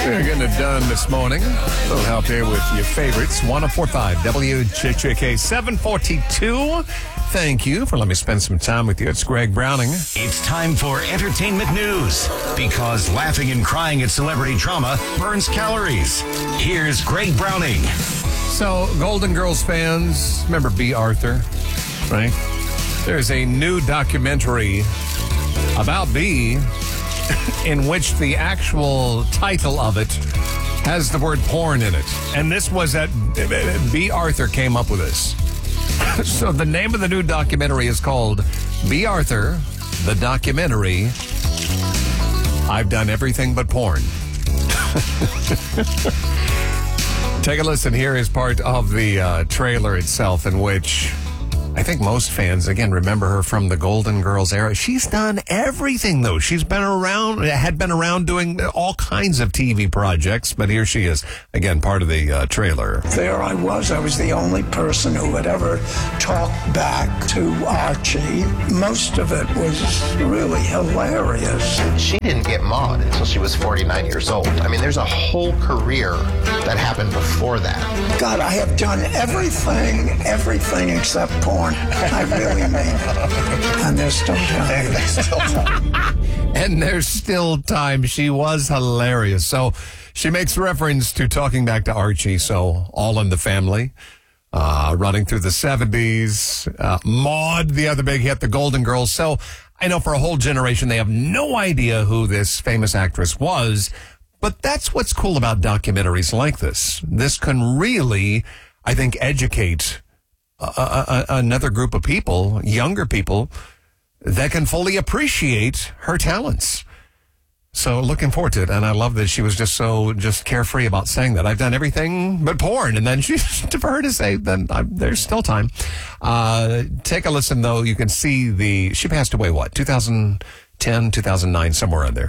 We're getting it done this morning. A little help here with your favorites. 104.5 WJJK 742. Thank you for letting me spend some time with you. It's Greg Browning. It's time for entertainment news, because laughing and crying at celebrity drama burns calories. Here's Greg Browning. So, Golden Girls fans, remember B. Arthur, right? There's a new documentary about B in which the actual title of it has the word porn in it. And this was that B. Arthur came up with this. So the name of the new documentary is called B. Arthur, the documentary, I've Done Everything But Porn. Take a listen. Here is part of the trailer itself, in which I think most fans, again, remember her from the Golden Girls era. She's done everything, though. She's been around, had been around doing all kinds of TV projects, but here she is, again, part of the trailer. There I was the only person who had ever talked back to Archie. Most of it was really hilarious. She didn't get Maude until she was 49 years old. I mean, there's a whole career that happened before that. God, I have done everything except porn. I really mean it. And there's still time. And there's still time. She was hilarious. So she makes reference to talking back to Archie. So All in the Family, running through the 70s. Maude, the other big hit, the Golden Girls. So I know for a whole generation, they have no idea who this famous actress was. But that's what's cool about documentaries like this. This can really, I think, educate another group of people, younger people, that can fully appreciate her talents. So looking forward to it. And I love that she was just carefree about saying that. I've done everything but porn. And then for her to say, then there's still time. Take a listen, though. You can see she passed away, 2010, 2009, somewhere in there.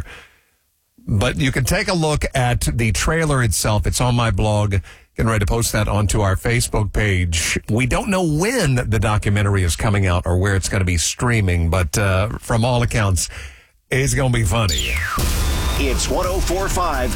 But you can take a look at the trailer itself. It's on my blog. Getting ready to post that onto our Facebook page. We don't know when the documentary is coming out or where it's going to be streaming, but from all accounts, it's going to be funny. It's 104.5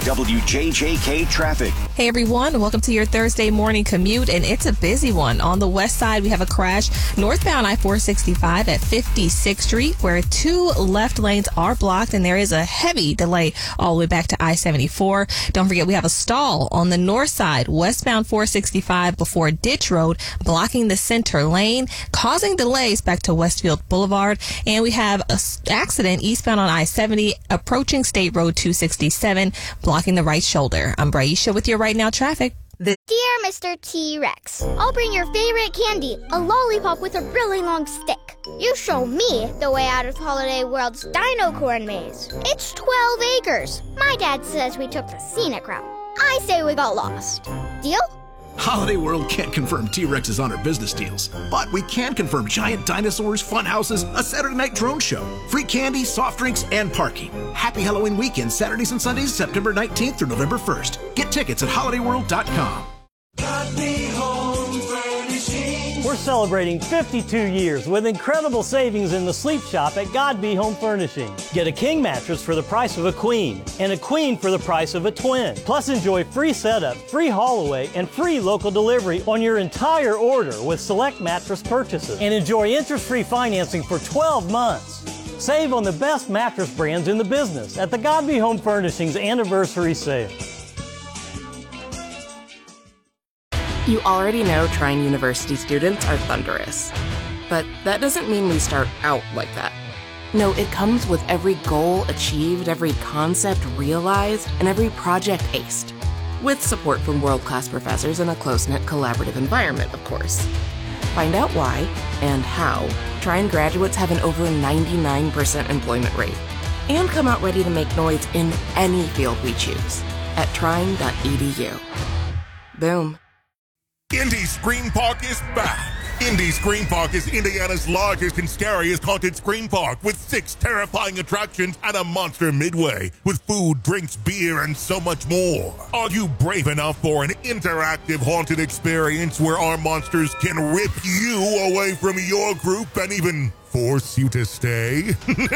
WJJK traffic. Hey everyone, welcome to your Thursday morning commute, and it's a busy one. On the west side, we have a crash northbound I-465 at 56th Street, where 2 left lanes are blocked, and there is a heavy delay all the way back to I-74. Don't forget, we have a stall on the north side, westbound 465 before Ditch Road, blocking the center lane, causing delays back to Westfield Boulevard. And we have an accident eastbound on I-70 approaching State Road 267, blocking the right shoulder. I'm Braisha with your Right Now traffic. Dear Mr. T-Rex, I'll bring your favorite candy, a lollipop with a really long stick. You show me the way out of Holiday World's Dino Corn Maze. It's 12 acres. My dad says we took the scenic route. I say we got lost. Deal? Holiday World can't confirm T-Rex's on our business deals, but we can confirm giant dinosaurs, fun houses, a Saturday night drone show, free candy, soft drinks, and parking. Happy Halloween weekend, Saturdays and Sundays, September 19th through November 1st. Get tickets at holidayworld.com. We're celebrating 52 years with incredible savings in the sleep shop at Godby Home Furnishing. Get a king mattress for the price of a queen, and a queen for the price of a twin. Plus enjoy free setup, free haul away, and free local delivery on your entire order with select mattress purchases. And enjoy interest-free financing for 12 months. Save on the best mattress brands in the business at the Godby Home Furnishings Anniversary Sale. You already know Trine University students are thunderous. But that doesn't mean we start out like that. No, it comes with every goal achieved, every concept realized, and every project aced. With support from world-class professors in a close-knit collaborative environment, of course. Find out why and how Trine graduates have an over 99% employment rate. And come out ready to make noise in any field we choose at trine.edu. Boom. Indy Scream Park is back. Indy Scream Park is Indiana's largest and scariest haunted scream park with 6 terrifying attractions and a monster midway with food, drinks, beer, and so much more. Are you brave enough for an interactive haunted experience where our monsters can rip you away from your group and even force you to stay?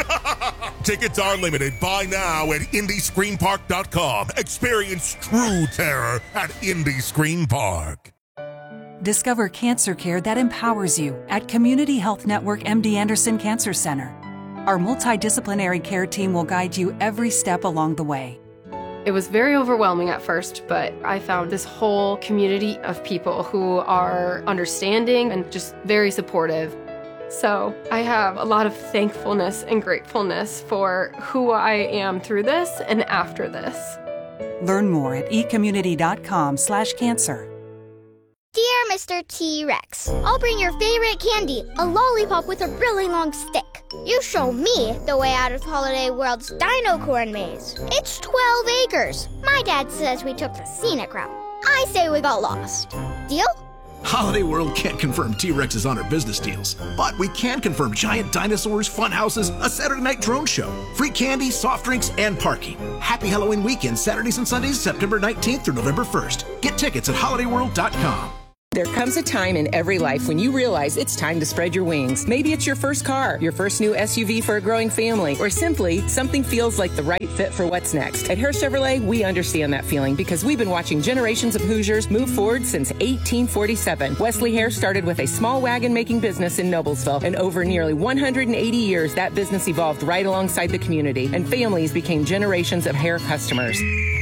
Tickets are limited. Buy now at IndyScreenPark.com. Experience true terror at Indy Screen Park. Discover cancer care that empowers you at Community Health Network MD Anderson Cancer Center. Our multidisciplinary care team will guide you every step along the way. It was very overwhelming at first, but I found this whole community of people who are understanding and just very supportive. So I have a lot of thankfulness and gratefulness for who I am through this and after this. Learn more at ecommunity.com/cancer. Dear Mr. T-Rex, I'll bring your favorite candy, a lollipop with a really long stick. You show me the way out of Holiday World's Dino Corn Maze. It's 12 acres. My dad says we took the scenic route. I say we got lost. Deal? Holiday World can't confirm T-Rex is on our business deals, but we can confirm giant dinosaurs, fun houses, a Saturday night drone show, free candy, soft drinks, and parking. Happy Halloween weekend, Saturdays and Sundays, September 19th through November 1st. Get tickets at holidayworld.com. There comes a time in every life when you realize it's time to spread your wings. Maybe it's your first car, your first new SUV for a growing family, or simply something feels like the right fit for what's next. At Hare Chevrolet, we understand that feeling because we've been watching generations of Hoosiers move forward since 1847. Wesley Hare started with a small wagon-making business in Noblesville, and over nearly 180 years, that business evolved right alongside the community, and families became generations of Hare customers.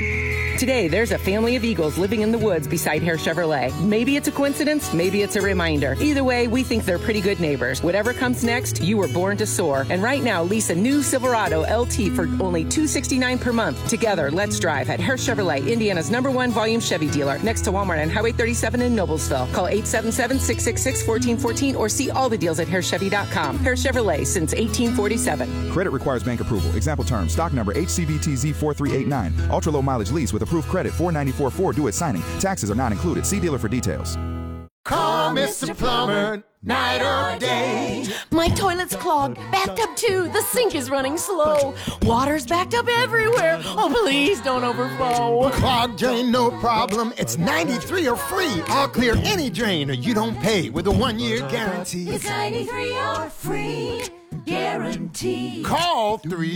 Today, there's a family of Eagles living in the woods beside Hare Chevrolet. Maybe it's a coincidence, maybe it's a reminder. Either way, we think they're pretty good neighbors. Whatever comes next, you were born to soar. And right now, lease a new Silverado LT for only $269 per month. Together, let's drive at Hare Chevrolet, Indiana's #1 volume Chevy dealer, next to Walmart on Highway 37 in Noblesville. Call 877-666-1414 or see all the deals at HareChevy.com. Hare Chevrolet since 1847. Credit requires bank approval. Example terms, stock number HCVTZ4389. Ultra low mileage lease with approved credit, $494.4 due at signing. Taxes are not included. See dealer for details. Call Mr. Plumber, night or day. My toilet's clogged, bathtub too, the sink is running slow. Water's backed up everywhere, oh please don't overflow. Clogged drain, no problem, it's 93 or free. I'll clear any drain or you don't pay with a 1-year guarantee. It's 93 or free, guarantee. Call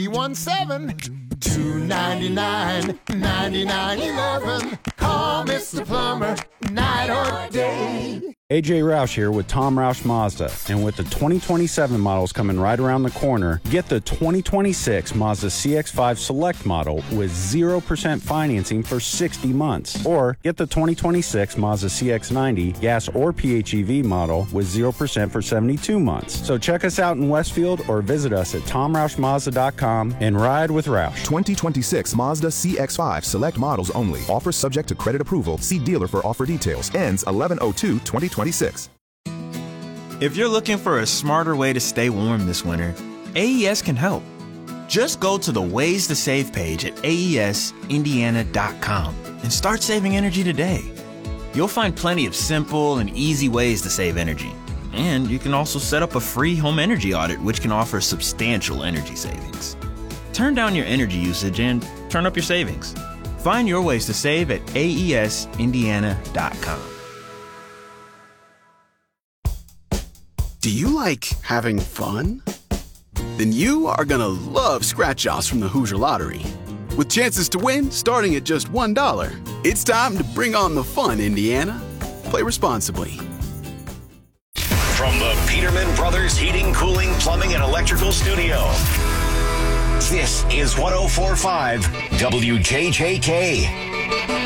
317-299-9911. Call Mr. Plumber, night or day. AJ Roush here with Tom Roush Mazda, and with the 2027 models coming right around the corner, get the 2026 Mazda CX-5 Select model with 0% financing for 60 months, or get the 2026 Mazda CX-90 gas or PHEV model with 0% for 72 months. So check us out in Westfield or visit us at TomRoushMazda.com and ride with Roush. 2026 Mazda CX-5 Select models only. Offer subject to credit approval. See dealer for offer details. Ends 11/02/2026. If you're looking for a smarter way to stay warm this winter, AES can help. Just go to the Ways to Save page at AESindiana.com and start saving energy today. You'll find plenty of simple and easy ways to save energy. And you can also set up a free home energy audit, which can offer substantial energy savings. Turn down your energy usage and turn up your savings. Find your ways to save at AESindiana.com. Do you like having fun? Then you are gonna love scratch-offs from the Hoosier Lottery. With chances to win starting at just $1. It's time to bring on the fun, Indiana. Play responsibly. From the Peterman Brothers Heating, Cooling, Plumbing, and Electrical Studio, this is 104.5 WJJK.